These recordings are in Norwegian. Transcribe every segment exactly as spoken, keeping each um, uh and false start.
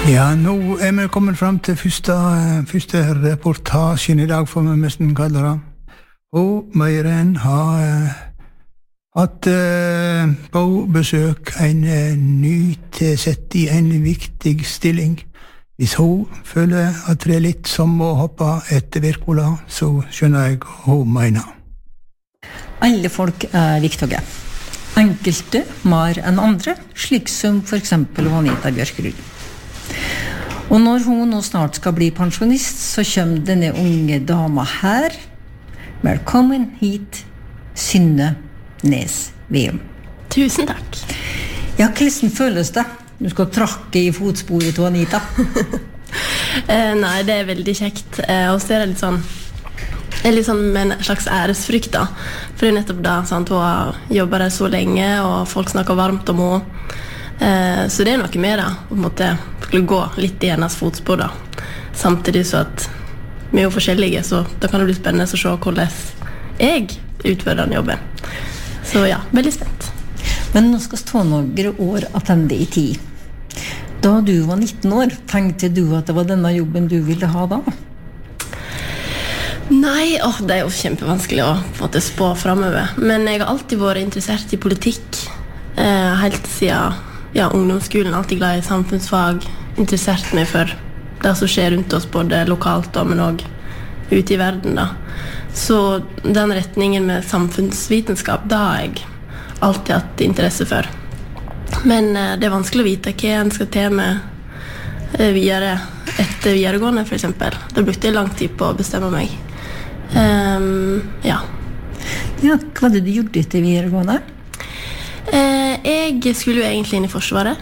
Ja, nå er vi kommet frem til første, første reportasjen I dag, får vi nesten kalle det. Og Meiren har uh, hatt uh, på besøk en uh, nytilsett I en viktig stilling. Hvis hun føler at det er litt som å hoppe etter Wirkola, så skjønner jeg hva hun mener. Alle folk er viktige. Enkelte mer enn andre, slik som for eksempel Anita Bjørkerud. Og når hun nå snart skal bli pensjonist, så kommer denne unge dama her. Velkommen hit, Synne Nes Veum. Tusen takk. Ja, hvordan føles det? Du skal trakke I fotsporet til Anita. eh, nei, det er veldig kjekt. Eh, og så er det litt sånn, det er litt sånn med en slags æresfrykt da. For det er nettopp da, sant, hun har jobbet der så lenge, og folk snakker varmt om henne. Eh, så det er noe med det, på en måte skulle gå litt I hennes fotspor da. Samtidig så at vi er jo forskjellige, så da kan det bli spennende å se hvordan jeg utfører den jobben. Så ja, veldig spent. Men nå skal stå noen år attende I tid. Da du var nitten år, tenkte du at det var denne jobben du ville ha da? Nei, åh, det er jo kjempevanskelig å få det spå fremover. Men jeg har alltid vært interessert I politikk, eh, helt siden ja, ungdomsskolen, alltid glad I samfunnsfag, interessert meg for det som skjer rundt oss, både lokalt og, men også ute I verden da. Så den retningen med samfunnsvitenskap, da har jeg alltid hatt interesse for. Men eh, det er vanskelig å vite hva en skal til med eh, videre etter videregående, for eksempel. Da brukte jeg lang tid på å bestemme meg. Um, ja. Ja, hva var det du gjorde etter videregående? Eh, jeg skulle jo egentlig inn I Forsvaret.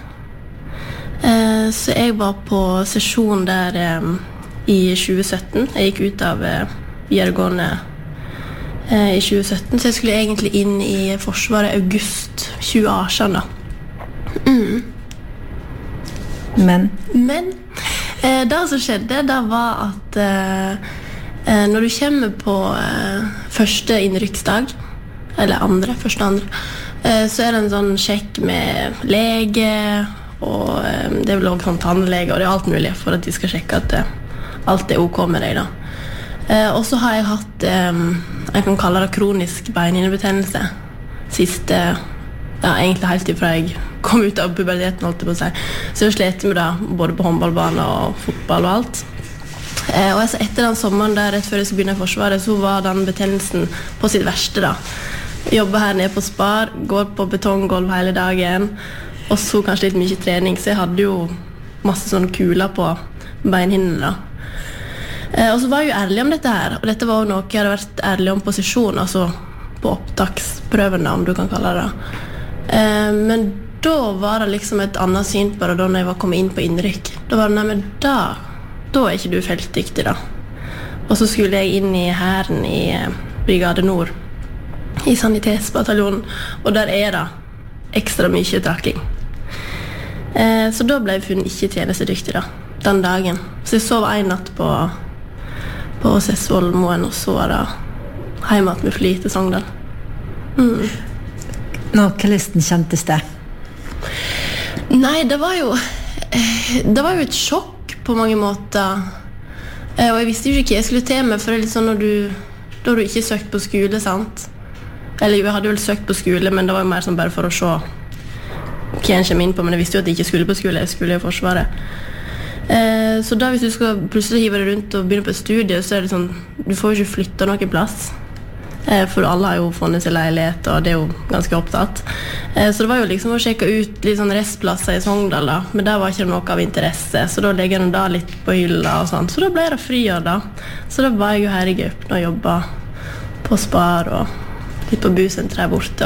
Eh, så jeg var på sesjon der eh, I tjue sytten. Jeg gikk ut av eh, videregående eh, I tjue sytten, så jeg skulle egentlig inn I Forsvaret august tjue atten da. Mm. Men? Men eh, det som skjedde, det var at eh, eh, når du kommer på eh, første innrykksdag, eller andre, første andre, så er det en sånn sjekk med lege, og det er vel også sånn tannlege, og det er alt mulig for at de skal sjekke at alt er ok med deg da. Og så har jeg hatt, jeg kan kalle det kronisk beinhinnebetennelse, siste, ja, egentlig helt ifra jeg kom ut av puberteten, holdt jeg på å si. Så jeg slet med det, både på håndballbane og fotball og alt. Og altså etter den sommeren der, rett før jeg skulle begynne I Forsvaret, så var den betennelsen på sitt verste da. Jobber her nede på Spar, går på betonggolv hele dagen, og så kanskje litt mye trening, så jeg hadde jo masse sånne kuler på beinhinnene da. Eh, og så var jeg jo ærlig om dette her, og dette var jo noe jeg hadde vært ærlig om på sesjon, altså på opptaksprøven da, om du kan kalle det. Eh, men da var det liksom et annet syn på det da når jeg var kommet inn på innrykk. Da var det, nei, men da, da er ikke du feltdyktig da. Og så skulle jeg inn I hæren I Brigade Nord, I sanitetsbataljonen, og der er det ekstra mye trakking. Eh, så da ble jeg funnet ikke tjenestedyktig da, den dagen. Så jeg sov en natt på, på Sessvollmoen, og så var det hjemme med fly til Sogndal. Mm. Nå, hvordan kjentes det? Nei, det var jo det var jo et sjokk på mange måter. Eh, og jeg visste jo ikke hva jeg skulle til med, for det er litt sånn når du, da har du ikke søkt på skole, sant? Eller jeg hadde vel søkt på skole, men det var jo mer sånn bare for å se hva jeg kommer inn på, men jeg visste jo at jeg ikke skulle på skole, jeg skulle I Forsvaret. Eh, så da hvis du skal plutselig hive deg rundt og begynne på et studie, så er det sånn, du får jo ikke flytte noen plass. Eh, for alle har jo funnet seg leilighet, og det er jo ganske opptatt. Eh, så det var jo liksom å sjekke ut litt sånn restplasser I Sogndal da, men der var ikke noe av interesse, så da legger jeg da litt på hylla og sånn. Så da ble det friår da. Så da var jeg jo her I Gaupen og jobbet på Spar og litt på busenteret der borte.